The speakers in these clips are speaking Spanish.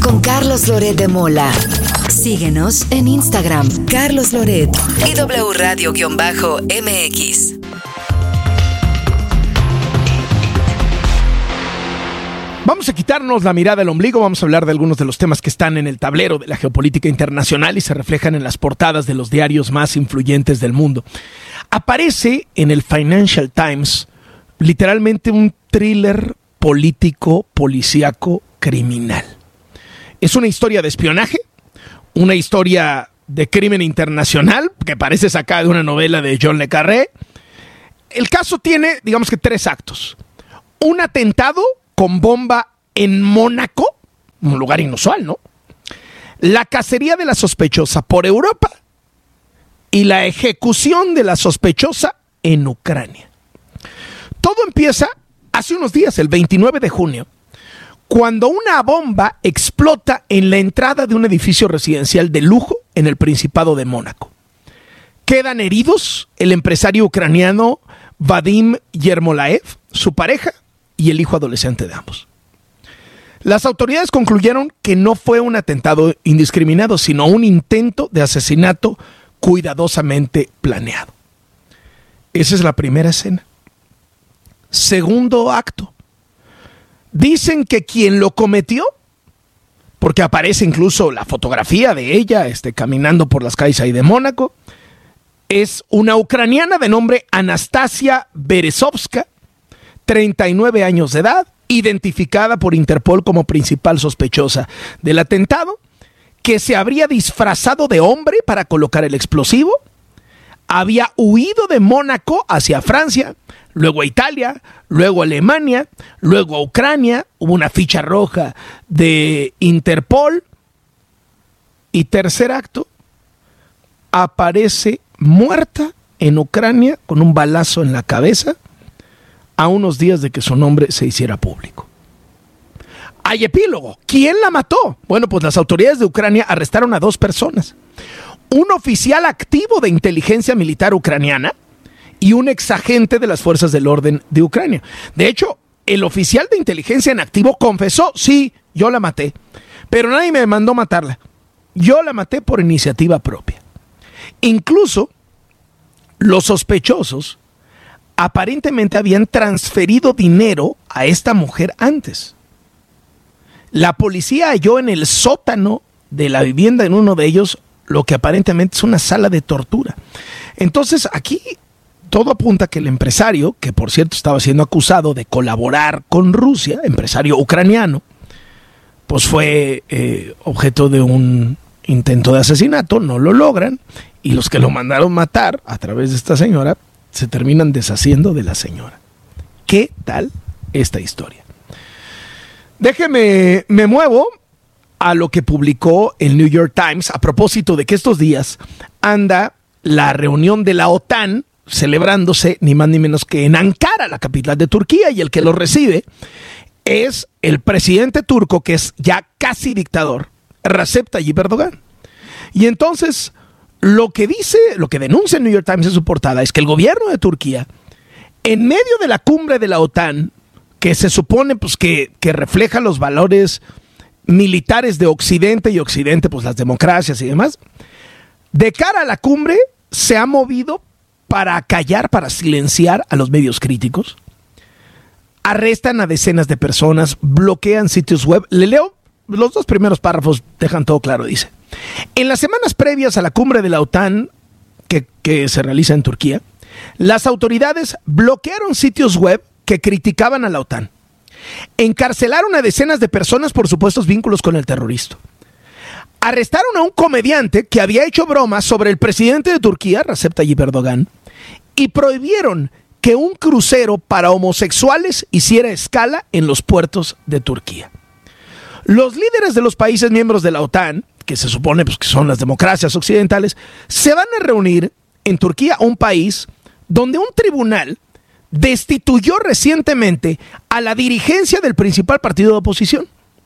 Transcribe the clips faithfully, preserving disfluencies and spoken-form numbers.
con Carlos Loret de Mola. Síguenos en Instagram, Carlos Loret y W Radio-M X. Vamos a quitarnos la mirada del ombligo, vamos a hablar de algunos de los temas que están en el tablero de la geopolítica internacional y se reflejan en las portadas de los diarios más influyentes del mundo. Aparece en el Financial Times literalmente un thriller político, policíaco, criminal. Es una historia de espionaje, una historia de crimen internacional que parece sacada de una novela de John le Carré. El caso tiene, digamos que tres actos. Un atentado con bomba en Mónaco, un lugar inusual, ¿no? La cacería de la sospechosa por Europa y la ejecución de la sospechosa en Ucrania. Todo empieza hace unos días, el veintinueve de junio, cuando una bomba explota en la entrada de un edificio residencial de lujo en el Principado de Mónaco. Quedan heridos el empresario ucraniano Vadim Yermolaev, su pareja y el hijo adolescente de ambos. Las autoridades concluyeron que no fue un atentado indiscriminado, sino un intento de asesinato cuidadosamente planeado. Esa es la primera escena. Segundo acto. Dicen que quien lo cometió, porque aparece incluso la fotografía de ella este, caminando por las calles ahí de Mónaco, es una ucraniana de nombre Anastasia Berezovska, treinta y nueve años de edad, identificada por Interpol como principal sospechosa del atentado, que se habría disfrazado de hombre para colocar el explosivo, había huido de Mónaco hacia Francia, luego a Italia, luego a Alemania, luego a Ucrania, hubo una ficha roja de Interpol, y tercer acto, aparece muerta en Ucrania con un balazo en la cabeza, a unos días de que su nombre se hiciera público. Hay epílogo. ¿Quién la mató? Bueno, pues las autoridades de Ucrania arrestaron a dos personas. Un oficial activo de inteligencia militar ucraniana y un exagente de las fuerzas del orden de Ucrania. De hecho, el oficial de inteligencia en activo confesó, sí, yo la maté, pero nadie me mandó matarla. Yo la maté por iniciativa propia. Incluso, los sospechosos aparentemente habían transferido dinero a esta mujer antes. La policía halló en el sótano de la vivienda en uno de ellos lo que aparentemente es una sala de tortura. Entonces aquí todo apunta que el empresario, que por cierto estaba siendo acusado de colaborar con Rusia, empresario ucraniano, pues fue eh, objeto de un intento de asesinato, no lo logran, y los que lo mandaron matar a través de esta señora se terminan deshaciendo de la señora. ¿Qué tal esta historia? Déjeme, me muevo a lo que publicó el New York Times a propósito de que estos días anda la reunión de la OTAN celebrándose ni más ni menos que en Ankara, la capital de Turquía, y el que lo recibe es el presidente turco, que es ya casi dictador, Recep Tayyip Erdogan. Y entonces lo que dice, lo que denuncia el New York Times en su portada es que el gobierno de Turquía, en medio de la cumbre de la OTAN, que se supone pues que, que refleja los valores militares de Occidente y Occidente, pues las democracias y demás, de cara a la cumbre se ha movido para acallar, para silenciar a los medios críticos, arrestan a decenas de personas, bloquean sitios web. Le leo los dos primeros párrafos, dejan todo claro, dice: en las semanas previas a la cumbre de la OTAN que, que se realiza en Turquía, las autoridades bloquearon sitios web que criticaban a la OTAN, encarcelaron a decenas de personas por supuestos vínculos con el terrorismo, arrestaron a un comediante que había hecho bromas sobre el presidente de Turquía, Recep Tayyip Erdogan, y prohibieron que un crucero para homosexuales hiciera escala en los puertos de Turquía. Los líderes de los países miembros de la OTAN, que se supone pues, que son las democracias occidentales, se van a reunir en Turquía, un país donde un tribunal destituyó recientemente a la dirigencia del principal partido de oposición.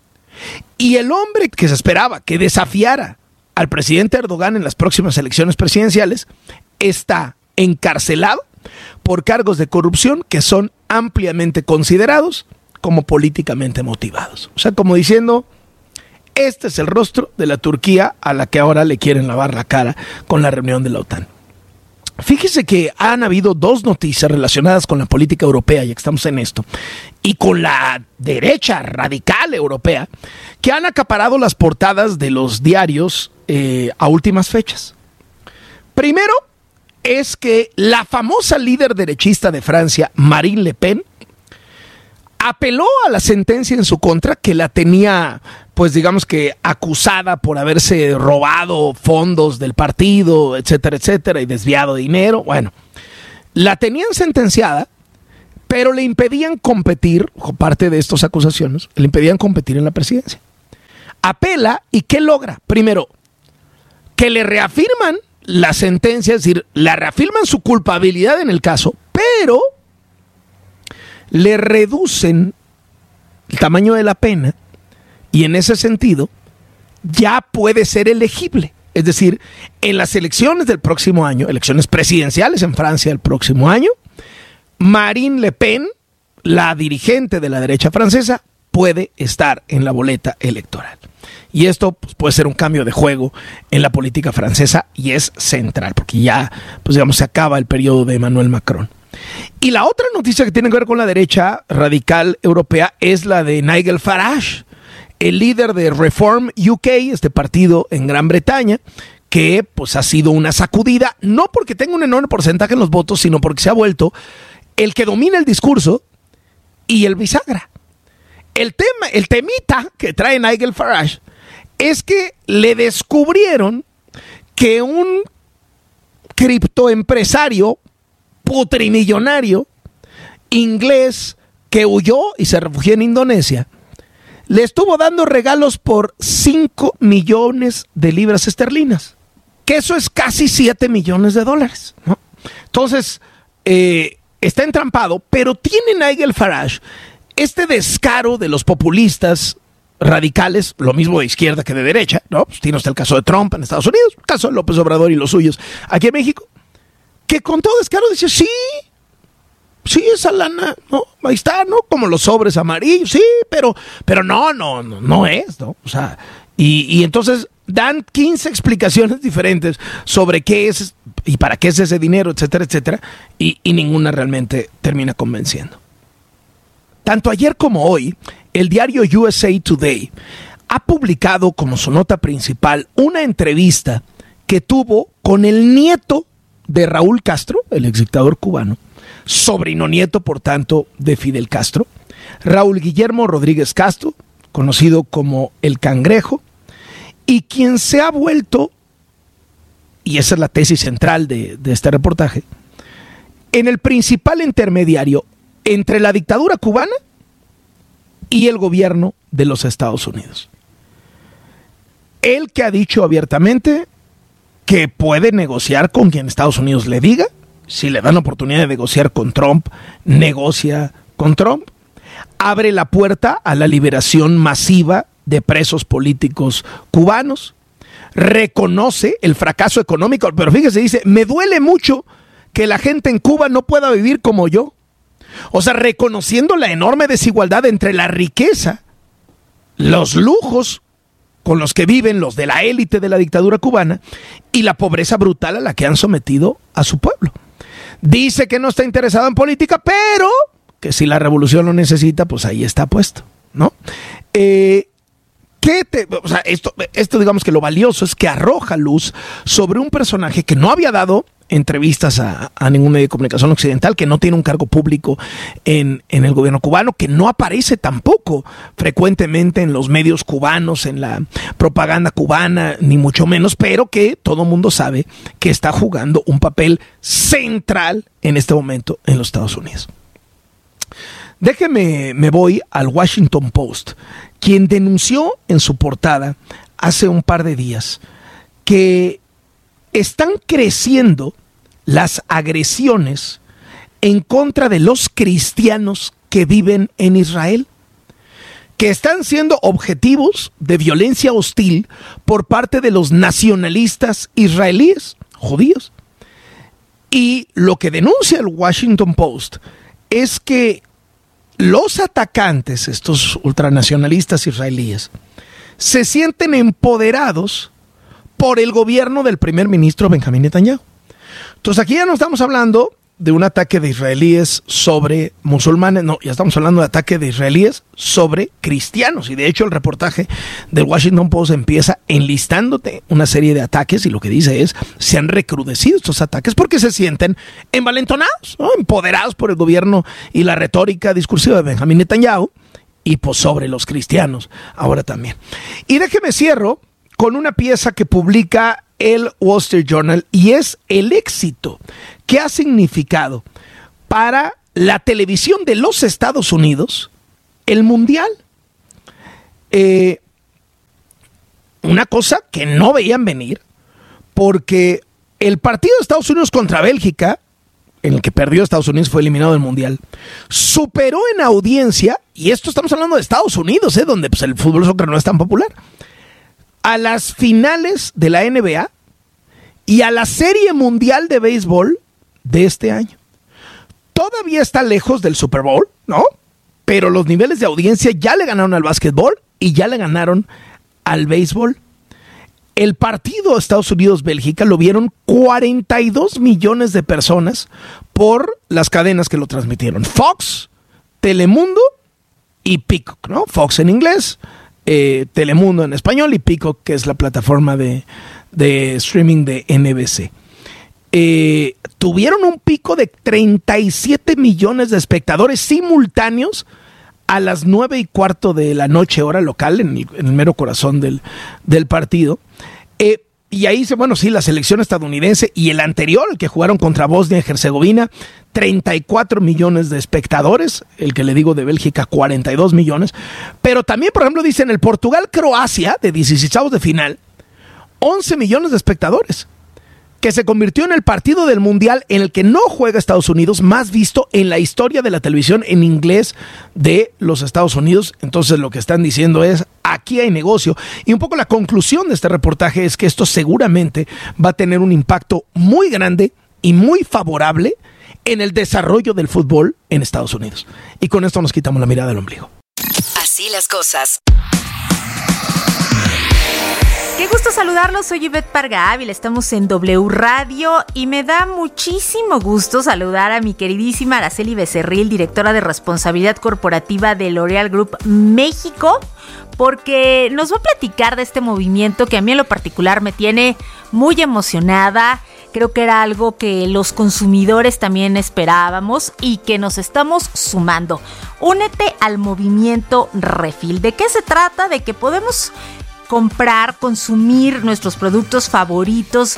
Y el hombre que se esperaba que desafiara al presidente Erdogan en las próximas elecciones presidenciales está encarcelado por cargos de corrupción que son ampliamente considerados como políticamente motivados. O sea, como diciendo, Este es el rostro de la Turquía a la que ahora le quieren lavar la cara con la reunión de la OTAN. Fíjese que han habido dos noticias relacionadas con la política europea, ya que estamos en esto, y con la derecha radical europea, que han acaparado las portadas de los diarios eh, a últimas fechas. Primero es que la famosa líder derechista de Francia, Marine Le Pen, apeló a la sentencia en su contra, que la tenía, pues digamos que acusada por haberse robado fondos del partido, etcétera, etcétera, y desviado dinero. Bueno, la tenían sentenciada, pero le impedían competir, parte de estas acusaciones, le impedían competir en la presidencia. Apela, ¿y qué logra? Primero, que le reafirman la sentencia, es decir, le reafirman su culpabilidad en el caso, pero le reducen el tamaño de la pena y en ese sentido ya puede ser elegible. Es decir, en las elecciones del próximo año, elecciones presidenciales en Francia el próximo año, Marine Le Pen, la dirigente de la derecha francesa, puede estar en la boleta electoral. Y esto pues, puede ser un cambio de juego en la política francesa y es central, porque ya, pues digamos, se acaba el periodo de Emmanuel Macron. Y la otra noticia que tiene que ver con la derecha radical europea es la de Nigel Farage, el líder de Reform U K, este partido en Gran Bretaña, que pues ha sido una sacudida, no porque tenga un enorme porcentaje en los votos, sino porque se ha vuelto el que domina el discurso y el bisagra. El tema, el temita que trae Nigel Farage es que le descubrieron que un criptoempresario putrimillonario inglés que huyó y se refugió en Indonesia le estuvo dando regalos por cinco millones de libras esterlinas, que eso es casi siete millones de dólares, ¿no? Entonces eh, está entrampado, pero tiene Nigel Farage este descaro de los populistas radicales, lo mismo de izquierda que de derecha, ¿no? Pues tiene usted el caso de Trump en Estados Unidos, el caso de López Obrador y los suyos aquí en México, que con todo descaro dice, sí, sí, esa lana, ¿no? Ahí está, ¿no? Como los sobres amarillos, sí, pero, pero no, no, no, no es, ¿no? O sea, y, y entonces dan quince explicaciones diferentes sobre qué es y para qué es ese dinero, etcétera, etcétera, y, y ninguna realmente termina convenciendo. Tanto ayer como hoy, el diario U S A Today ha publicado como su nota principal una entrevista que tuvo con el nieto de Raúl Castro, el exdictador cubano, sobrino nieto, por tanto, de Fidel Castro, Raúl Guillermo Rodríguez Castro, conocido como El Cangrejo, y quien se ha vuelto, y esa es la tesis central de, de este reportaje, en el principal intermediario entre la dictadura cubana y el gobierno de los Estados Unidos. Él que ha dicho abiertamente que puede negociar con quien Estados Unidos le diga. Si le dan la oportunidad de negociar con Trump, negocia con Trump. Abre la puerta a la liberación masiva de presos políticos cubanos. Reconoce el fracaso económico, pero fíjese, dice, me duele mucho que la gente en Cuba no pueda vivir como yo. O sea, reconociendo la enorme desigualdad entre la riqueza, los lujos con los que viven los de la élite de la dictadura cubana y la pobreza brutal a la que han sometido a su pueblo. Dice que no está interesado en política, pero que si la revolución lo necesita, pues ahí está puesto, ¿no? Eh, ¿qué te, o sea, esto, esto digamos que lo valioso es que arroja luz sobre un personaje que no había dado entrevistas a, a ningún medio de comunicación occidental, que no tiene un cargo público en, en el gobierno cubano, que no aparece tampoco frecuentemente en los medios cubanos, en la propaganda cubana, ni mucho menos, pero que todo mundo sabe que está jugando un papel central en este momento en los Estados Unidos. Déjeme, me voy al Washington Post, quien denunció en su portada hace un par de días que están creciendo las agresiones en contra de los cristianos que viven en Israel, que están siendo objetivos de violencia hostil por parte de los nacionalistas israelíes, judíos. Y lo que denuncia el Washington Post es que los atacantes, estos ultranacionalistas israelíes, se sienten empoderados por el gobierno del primer ministro Benjamín Netanyahu. Entonces aquí ya no estamos hablando de un ataque de israelíes sobre musulmanes, no, ya estamos hablando de ataque de israelíes sobre cristianos, y de hecho el reportaje del Washington Post empieza enlistándote una serie de ataques, y lo que dice es, se han recrudecido estos ataques porque se sienten envalentonados, ¿no? Empoderados por el gobierno y la retórica discursiva de Benjamín Netanyahu, y pues sobre los cristianos ahora también. Y déjeme cierro con una pieza que publica el Wall Street Journal, y es el éxito que ha significado para la televisión de los Estados Unidos el Mundial. Eh, una cosa que no veían venir, porque el partido de Estados Unidos contra Bélgica, en el que perdió Estados Unidos, fue eliminado del Mundial, superó en audiencia, y esto estamos hablando de Estados Unidos, ¿eh? donde pues, el fútbol soccer no es tan popular, a las finales de la N B A y a la Serie Mundial de Béisbol de este año. Todavía está lejos del Super Bowl, ¿no? Pero los niveles de audiencia ya le ganaron al básquetbol y ya le ganaron al béisbol. El partido Estados Unidos-Bélgica lo vieron cuarenta y dos millones de personas por las cadenas que lo transmitieron. Fox, Telemundo y Peacock, ¿no? Fox en inglés, Eh, Telemundo en español y Peacock, que es la plataforma de, de streaming de N B C. Eh, tuvieron un pico de treinta y siete millones de espectadores simultáneos a las nueve y cuarto de la noche, hora local, en el, en el mero corazón del, del partido. Eh, y ahí, bueno, sí, la selección estadounidense y el anterior, el que jugaron contra Bosnia y Herzegovina, treinta y cuatro millones de espectadores, el que le digo de Bélgica, cuarenta y dos millones, pero también, por ejemplo, dicen el Portugal-Croacia, de dieciseisavos de final, once millones de espectadores, que se convirtió en el partido del Mundial en el que no juega Estados Unidos, más visto en la historia de la televisión en inglés de los Estados Unidos. Entonces lo que están diciendo es, aquí hay negocio. Y un poco la conclusión de este reportaje es que esto seguramente va a tener un impacto muy grande y muy favorable en el desarrollo del fútbol en Estados Unidos. Y con esto nos quitamos la mirada del ombligo. Así las cosas. Qué gusto saludarlos, soy Ivette Parga Ávila, estamos en W Radio y me da muchísimo gusto saludar a mi queridísima Araceli Becerril, directora de Responsabilidad Corporativa de L'Oréal Group México, porque nos va a platicar de este movimiento que a mí en lo particular me tiene muy emocionada. Creo que era algo que los consumidores también esperábamos y que nos estamos sumando. Únete al movimiento Refill. ¿De qué se trata? De que podemos comprar, consumir nuestros productos favoritos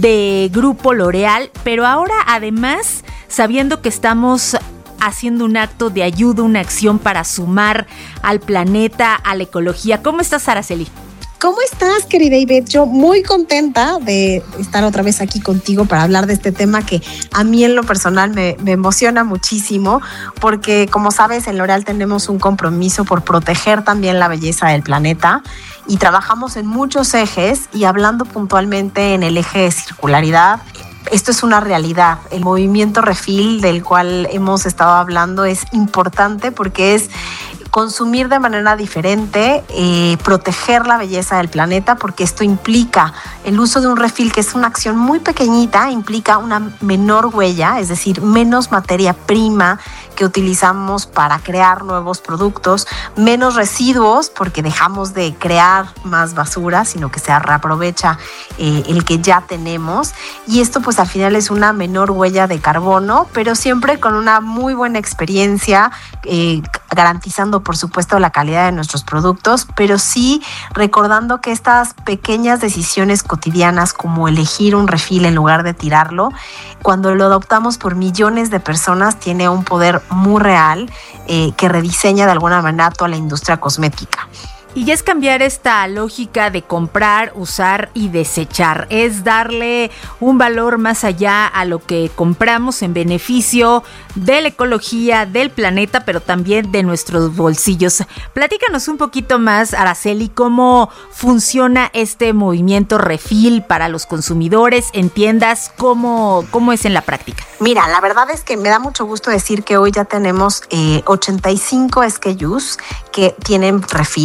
de Grupo L'Oréal, pero ahora además sabiendo que estamos haciendo un acto de ayuda, una acción para sumar al planeta, a la ecología. ¿Cómo estás, Araceli? ¿Cómo estás, querida Ivette? Yo muy contenta de estar otra vez aquí contigo para hablar de este tema que a mí en lo personal me, me emociona muchísimo, porque como sabes, en L'Oréal tenemos un compromiso por proteger también la belleza del planeta y trabajamos en muchos ejes, y hablando puntualmente en el eje de circularidad, esto es una realidad. El movimiento Refill del cual hemos estado hablando es importante porque es consumir de manera diferente, eh, proteger la belleza del planeta, porque esto implica el uso de un refill, que es una acción muy pequeñita, implica una menor huella, es decir, menos materia prima que utilizamos para crear nuevos productos, menos residuos, porque dejamos de crear más basura, sino que se reaprovecha eh, el que ya tenemos, y esto pues al final es una menor huella de carbono, pero siempre con una muy buena experiencia, eh, garantizando por supuesto la calidad de nuestros productos, pero sí recordando que estas pequeñas decisiones cotidianas, como elegir un refill en lugar de tirarlo, cuando lo adoptamos por millones de personas, tiene un poder muy real eh, que rediseña de alguna manera toda la industria cosmética. Y ya es cambiar esta lógica de comprar, usar y desechar. Es darle un valor más allá a lo que compramos en beneficio de la ecología, del planeta, pero también de nuestros bolsillos. Platícanos un poquito más, Araceli, cómo funciona este movimiento Refill para los consumidores en tiendas, cómo, cómo es en la práctica. Mira, la verdad es que me da mucho gusto decir que hoy ya tenemos eh, ochenta y cinco S K Us que tienen Refill,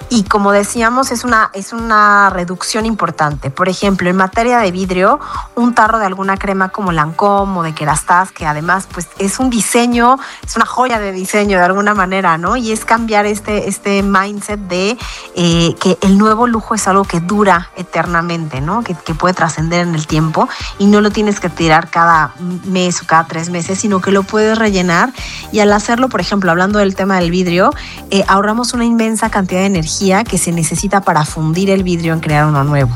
y como decíamos es una, es una reducción importante. Por ejemplo, en materia de vidrio, un tarro de alguna crema como Lancôme o de Kerastase, que además pues es un diseño, es una joya de diseño de alguna manera, ¿no? Y es cambiar este, este mindset de eh, que el nuevo lujo es algo que dura eternamente, ¿no? Que, que puede trascender en el tiempo y no lo tienes que tirar cada mes o cada tres meses, sino que lo puedes rellenar. Y al hacerlo, por ejemplo, hablando del tema del vidrio, eh, ahorramos una inmensa cantidad de energía que se necesita para fundir el vidrio en crear uno nuevo.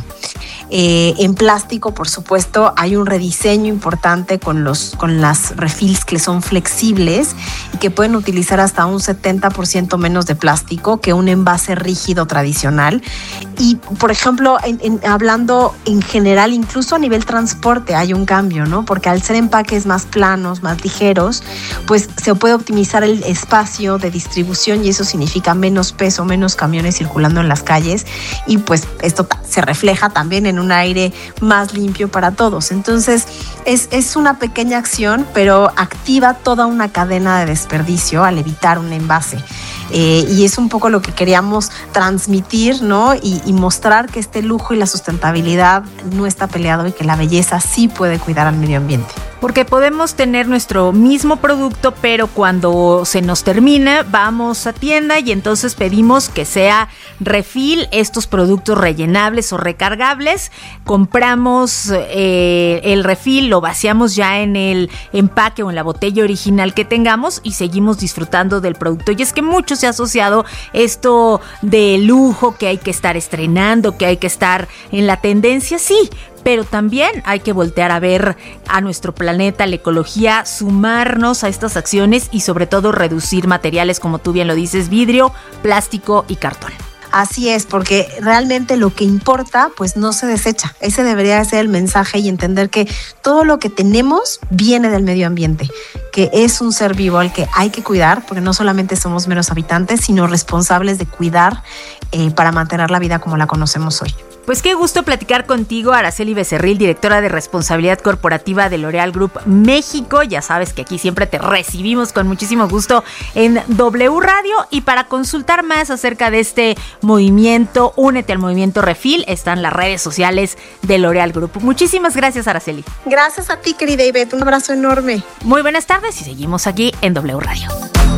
Eh, en plástico, por supuesto, hay un rediseño importante con, los, con las refills que son flexibles y que pueden utilizar hasta un setenta por ciento menos de plástico que un envase rígido tradicional. Y, por ejemplo, en, en, hablando en general, incluso a nivel transporte hay un cambio, ¿no? Porque al ser empaques más planos, más ligeros, pues se puede optimizar el espacio de distribución y eso significa menos peso, menos camiones circulando en las calles y pues esto se refleja también en un aire más limpio para todos. Entonces es, es una pequeña acción, pero activa toda una cadena de desperdicio al evitar un envase. Eh, y es un poco lo que queríamos transmitir, ¿no? Y, y mostrar que este lujo y la sustentabilidad no está peleado y que la belleza sí puede cuidar al medio ambiente. Porque podemos tener nuestro mismo producto, pero cuando se nos termina, vamos a tienda y entonces pedimos que sea refill, estos productos rellenables o recargables. Compramos eh, el refill, lo vaciamos ya en el empaque o en la botella original que tengamos y seguimos disfrutando del producto. Y es que mucho se ha asociado esto de lujo, que hay que estar estrenando, que hay que estar en la tendencia, sí, pero también hay que voltear a ver a nuestro planeta, la ecología, sumarnos a estas acciones y sobre todo reducir materiales, como tú bien lo dices, vidrio, plástico y cartón. Así es, porque realmente lo que importa, pues no se desecha. Ese debería ser el mensaje y entender que todo lo que tenemos viene del medio ambiente, que es un ser vivo al que hay que cuidar, porque no solamente somos meros habitantes, sino responsables de cuidar eh, para mantener la vida como la conocemos hoy. Pues qué gusto platicar contigo, Araceli Becerril, directora de Responsabilidad Corporativa de L'Oréal Group México. Ya sabes que aquí siempre te recibimos con muchísimo gusto en W Radio. Y para consultar más acerca de este movimiento, únete al movimiento Refill, están las redes sociales de L'Oréal Group. Muchísimas gracias, Araceli. Gracias a ti, querida Ivette. Un abrazo enorme. Muy buenas tardes y seguimos aquí en W Radio.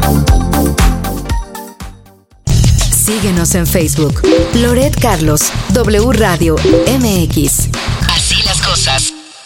Síguenos en Facebook. Loret Carlos, W Radio M X. Así las cosas.